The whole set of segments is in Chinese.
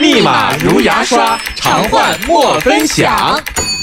密码如牙刷，常患莫分享。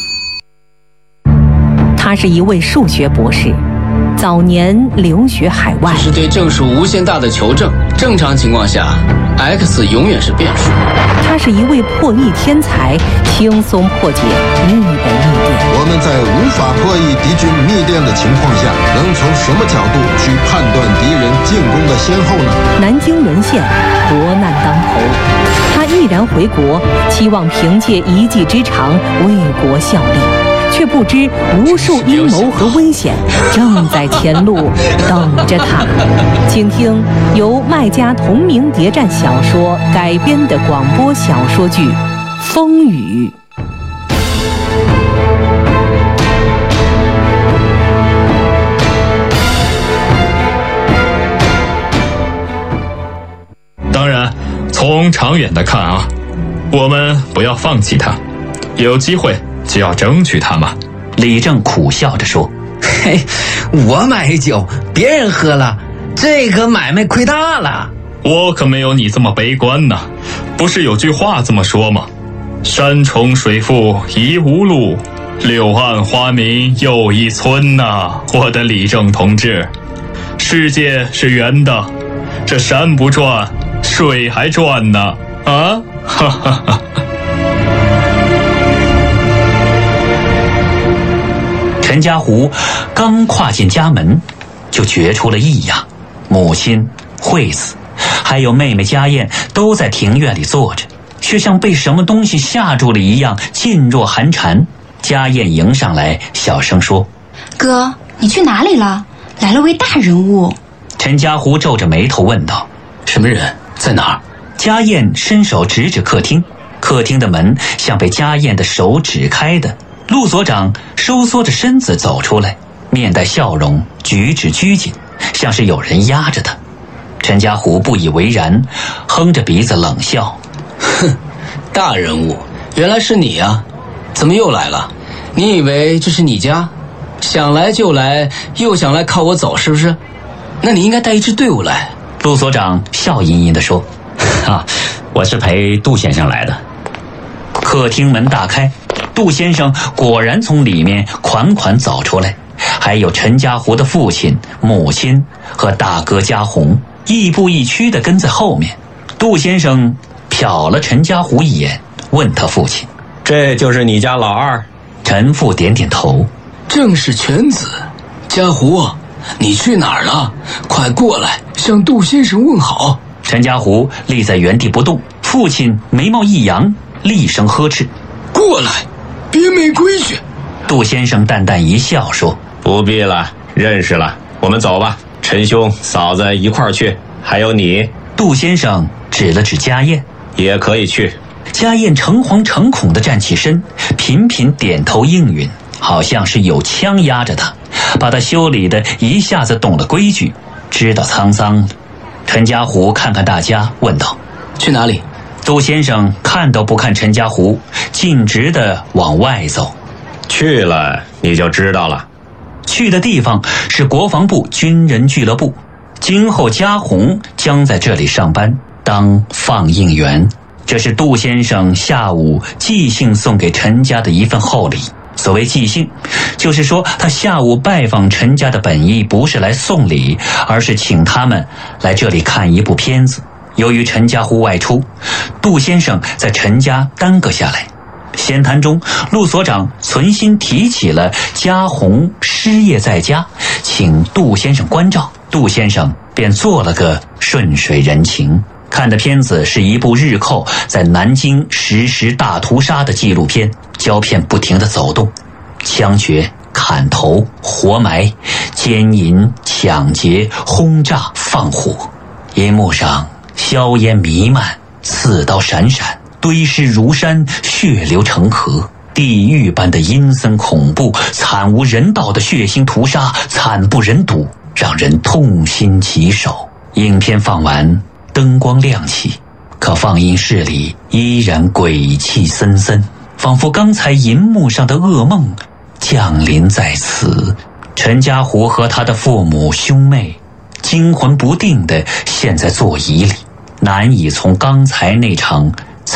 他是一位数学博士，早年留学海外。 这是对正数无限大的求证。正常情况下 ，x 永远是变数。 他是一位破译天才，轻松破解日本密电。 我们在无法破译敌军密电的情况下，能从什么角度去判断敌人进攻的先后呢？ 南京沦陷，国难当头，他毅然回国，期望凭借一技之长为国效力。却不知无数阴谋和危险正在前路等着他。请听由麦家同名谍战小说改编的广播小说剧《风雨》。 当然，从长远的看啊，我们不要放弃它，有机会就要争取它嘛。 李正苦笑着说：“ 嘿，我买酒，别人喝了，这个买卖亏大了。 我可没有你这么悲观呐。不是有句话这么说吗？山重水复疑无路，柳暗花明又一村呐。我的李正同志，世界是圆的，这山不转，水还转呢。啊，哈哈哈。” 陈家湖刚跨进家门，就觉出了异样。母亲、惠子，还有妹妹家燕都在庭院里坐着，却像被什么东西吓住了一样，噤若寒蝉。家燕迎上来，小声说：“ 哥，你去哪里了？来了位大人物。” 陈家湖皱着眉头问道：“ 什么人？在哪儿？” 家燕伸手指指客厅，客厅的门像被家燕的手指开的。陆所长收缩着身子走出来，面带笑容，举止拘谨，像是有人压着他。陈家湖不以为然，哼着鼻子冷笑：“ 哼，大人物，原来是你啊！怎么又来了？你以为这是你家？想来就来，又想来靠我走，是不是？那你应该带一支队伍来。” 陆所长笑吟吟地说：“ 我是陪杜先生来的。” 客厅门大开，杜先生果然从里面款款走出来，还有陈家湖的父亲、母亲和大哥家宏，亦步亦趋地跟在后面。杜先生瞟了陈家湖一眼，问他父亲：“ 这就是你家老二？” 陈父点点头：“ 正是犬子。家湖，你去哪儿了？快过来，向杜先生问好。” 陈家湖立在原地不动，父亲眉毛一扬，厉声呵斥：“ 过来，别没规矩。” 杜先生淡淡一笑说：“ 不必了，认识了，我们走吧。陈兄、嫂子一块儿去，还有你。” 杜先生指了指家燕：“ 也可以去。” 家燕诚惶诚恐地站起身，频频点头应允，好像是有枪压着他，把他修理的一下子懂了规矩，知道沧桑了。陈家湖看看大家，问道：“ 去哪里？” 杜先生看都不看陈家湖，径直地往外走。 去了你就知道了。 去的地方是国防部军人俱乐部，今后家宏将在这里上班，当放映员。这是杜先生下午即兴送给陈家的一份厚礼。所谓即兴，就是说他下午拜访陈家的本意不是来送礼，而是请他们来这里看一部片子。由于陈家湖外出，杜先生在陈家耽搁下来。闲谈中，陆所长存心提起了家宏失业在家，请杜先生关照，杜先生便做了个顺水人情。看的片子是一部日寇在南京实施大屠杀的纪录片，胶片不停地走动，枪决、砍头、活埋、奸淫、抢劫、轰炸、放火，银幕上硝烟弥漫，刺刀闪闪，堆尸如山，血流成河，地狱般的阴森恐怖，惨无人道的血腥屠杀，惨不忍睹，让人痛心疾首。影片放完，灯光亮起，可放映室里依然鬼气森森，仿佛刚才银幕上的噩梦降临在此。陈家湖和他的父母兄妹惊魂不定地陷在座椅里，难以从刚才那场